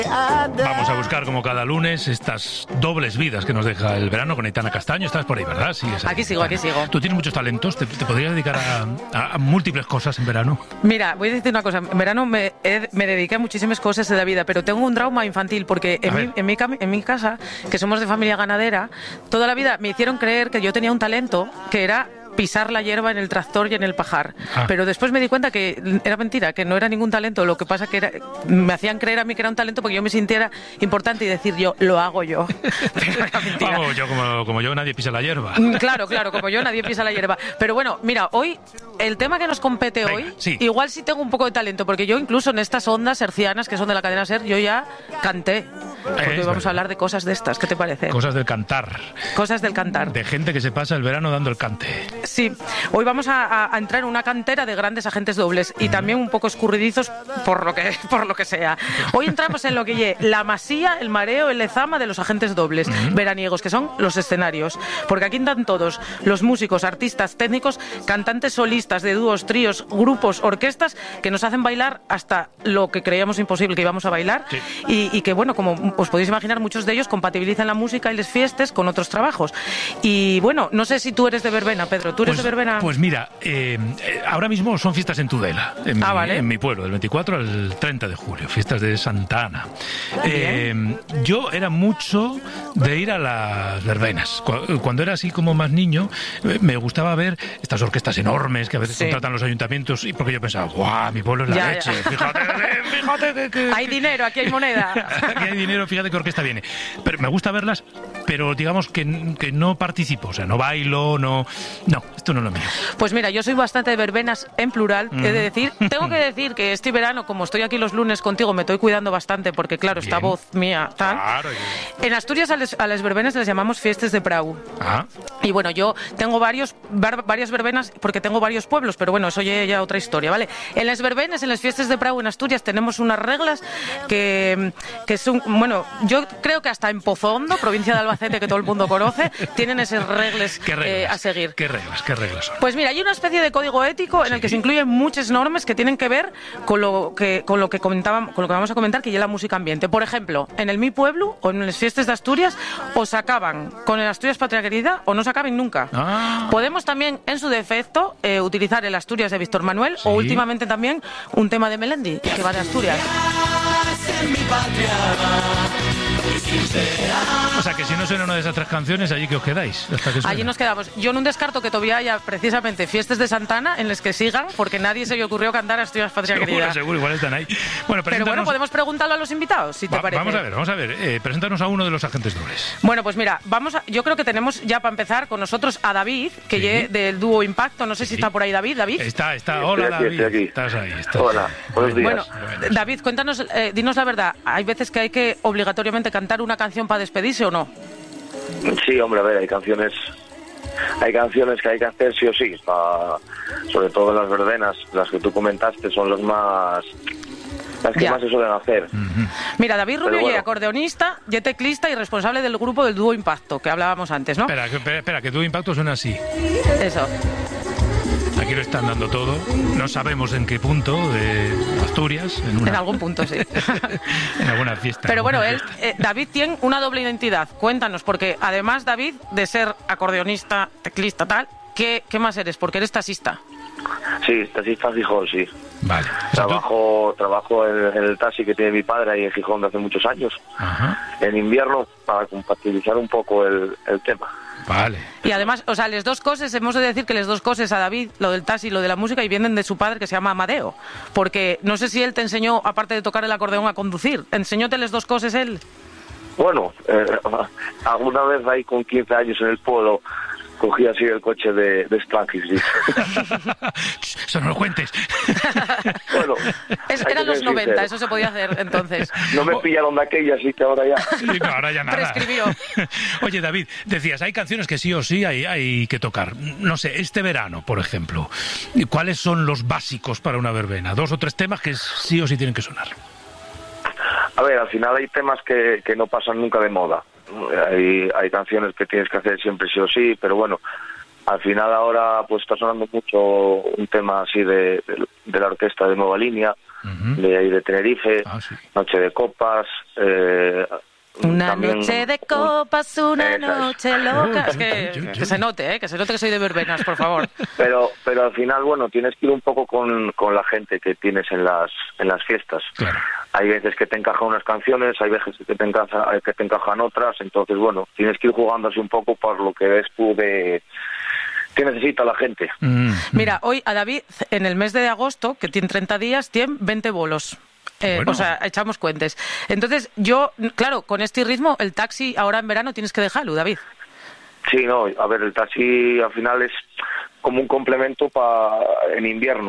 Vamos a buscar como cada lunes estas dobles vidas que nos deja el verano con Aitana Castaño. Estás por ahí, ¿verdad? Sigues ahí. Aquí sigo. Tú tienes muchos talentos, te podrías dedicar a múltiples cosas en verano. Mira, voy a decirte una cosa. En verano me dediqué a muchísimas cosas de la vida, pero tengo un trauma infantil porque en mi casa, que somos de familia ganadera, toda la vida me hicieron creer que yo tenía un talento que era pisar la hierba en el tractor y en el pajar. Pero después me di cuenta que era mentira, que no era ningún talento. Lo que pasa que me hacían creer a mí que era un talento porque yo me sintiera importante y decir yo, lo hago yo. Pero era mentira. Vamos, yo como yo nadie pisa la hierba. Claro, como yo nadie pisa la hierba. Pero bueno, mira, hoy, el tema que nos compete hoy, sí. Igual sí tengo un poco de talento, porque yo incluso en estas ondas hercianas que son de la cadena SER, yo ya canté. Porque hoy vamos a hablar de cosas de estas, ¿qué te parece? Cosas del cantar. Cosas del cantar. De gente que se pasa el verano dando el cante. Sí, hoy vamos a entrar en una cantera de grandes agentes dobles y también un poco escurridizos por lo que sea. Hoy entramos en lo que lle la masía, el mareo, el lezama de los agentes dobles veraniegos, que son los escenarios. Porque aquí están todos, los músicos, artistas, técnicos, cantantes solistas de dúos, tríos, grupos, orquestas, que nos hacen bailar hasta lo que creíamos imposible que íbamos a bailar. Sí. Y que, bueno, como os podéis imaginar, muchos de ellos compatibilizan la música y las fiestas con otros trabajos. Y bueno, no sé si tú eres de verbena, Pedro. ¿Tú eres de verbena? Pues mira, ahora mismo son fiestas en Tudela, en mi pueblo, del 24 al 30 de julio, fiestas de Santa Ana. Yo era mucho de ir a las verbenas. Cuando era así como más niño, me gustaba ver estas orquestas enormes que a veces contratan los ayuntamientos, y porque yo pensaba, ¡guau! Mi pueblo es la leche. Fíjate que hay dinero, aquí hay moneda. Aquí hay dinero, fíjate qué orquesta viene. Pero me gusta verlas, pero digamos que no participo, o sea, no bailo, no, esto no es lo mío. Pues mira, yo soy bastante de verbenas en plural, he de decir. Tengo que decir que este verano, como estoy aquí los lunes contigo, me estoy cuidando bastante porque, claro, esta voz mía, tal. Claro. En Asturias a las verbenas les llamamos fiestas de prau. Y bueno, yo tengo varias verbenas porque tengo varios pueblos, pero bueno, eso ya otra historia, ¿vale? En las verbenas, en las fiestas de prau en Asturias tenemos unas reglas que son, bueno, yo creo que hasta en Pozondo, provincia de Albacete, que todo el mundo conoce, tienen esas reglas a seguir. ¿Qué reglas son? Pues mira, hay una especie de código ético en el que se incluyen muchas normas que tienen que ver con lo que vamos a comentar, que ya la música ambiente. Por ejemplo, en mi pueblo o en las fiestas de Asturias, o se acaban con el Asturias Patria Querida o no se acaben nunca. Podemos también, en su defecto, utilizar el Asturias de Víctor Manuel o últimamente también un tema de Melendi, que va de Asturias. O sea, que si no suena una de esas tres canciones, allí que os quedáis. Allí nos quedamos. Yo no descarto que todavía haya precisamente fiestas de Santana en las que sigan, porque nadie se le ocurrió cantar Asturias Patria Querida. Seguro, igual están ahí. Bueno, pero bueno, podemos preguntarlo a los invitados, si te parece. Vamos a ver. Preséntanos a uno de los agentes dobles. Bueno, pues mira, yo creo que tenemos ya para empezar con nosotros a David, que llegue del dúo Impacto. No sé si está por ahí David. Está. Hola, David. Estoy aquí. Estás ahí. Hola, buenos días. Bueno, David, cuéntanos, dinos la verdad. ¿Hay veces que hay que obligatoriamente cantar una canción para despedirse o no? Sí, hombre, a ver, hay canciones que hay que hacer sí o sí, sobre todo en las verbenas, las que tú comentaste son las que más se suelen hacer. Mira, David Rubio es acordeonista, y teclista y responsable del grupo del dúo Impacto, que hablábamos antes, ¿no? Espera, que dúo Impacto suena así. Eso. Aquí lo están dando todo. No sabemos en qué punto de Asturias. En algún punto, sí. En alguna fiesta. Pero bueno, David tiene una doble identidad. Cuéntanos, porque además, David, de ser acordeonista, teclista, tal, ¿qué más eres? Porque eres taxista. Sí, taxista en Gijón, sí. Vale. Trabajo en el taxi que tiene mi padre ahí en Gijón de hace muchos años. En invierno, para compatibilizar un poco el tema. Vale. Y además, o sea, las dos cosas, hemos de decir que las dos cosas a David, lo del taxi y lo de la música, y vienen de su padre, que se llama Amadeo. Porque no sé si él te enseñó, aparte de tocar el acordeón, a conducir. ¿Enseñóte las dos cosas él? Bueno, alguna vez ahí con 15 años en el pueblo cogí así el coche de Strangis, sí. Eso no lo cuentes. Bueno, eran los 90, eso se podía hacer entonces. No me pillaron de aquella, así que ahora ya. Sí, no, ahora ya nada. Prescribió. Oye, David, decías, hay canciones que sí o sí hay que tocar. No sé, este verano, por ejemplo, ¿cuáles son los básicos para una verbena? 2 o 3 temas que sí o sí tienen que sonar. A ver, al final hay temas que no pasan nunca de moda. Hay canciones que tienes que hacer siempre sí o sí, pero bueno, al final ahora pues está sonando mucho un tema así de la orquesta de Nueva Línea, de ahí de Tenerife, Noche de Copas, una noche de copas, una noche loca. Es que se note, que soy de verbenas, por favor. Pero al final, bueno, tienes que ir un poco con la gente que tienes en las fiestas. Claro. Hay veces que te encajan unas canciones, hay veces que te encajan otras, entonces, bueno, tienes que ir jugando así un poco por lo que ves tú de qué necesita la gente. Mira, hoy a David, en el mes de agosto, que tiene 30 días, tiene 20 bolos. Bueno. O sea, echamos cuentes. Entonces, yo, claro, con este ritmo, el taxi ahora en verano tienes que dejarlo, David. Sí, no, a ver, el taxi al final es como un complemento en invierno.